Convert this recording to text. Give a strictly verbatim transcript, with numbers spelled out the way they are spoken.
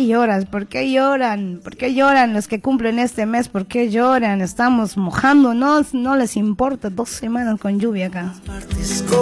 qué lloras? ¿Por qué lloran? ¿Por qué lloran los que cumplen este mes? ¿Por qué lloran? Estamos mojándonos, no les importa, dos semanas con lluvia acá.